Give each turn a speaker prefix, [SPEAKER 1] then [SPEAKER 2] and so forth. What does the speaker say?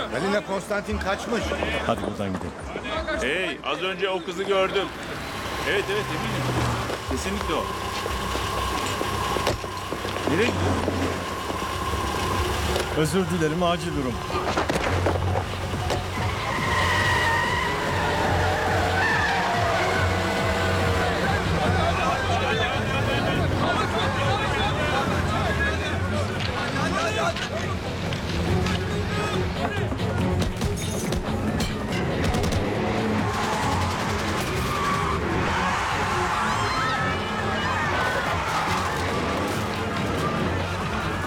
[SPEAKER 1] Galina Konstantin kaçmış.
[SPEAKER 2] Hadi buradan gidelim.
[SPEAKER 3] Hey, az önce o kızı gördüm. Evet eminim. Kesinlikle o. Nereye gidiyor?
[SPEAKER 2] Özür dilerim, acil durum.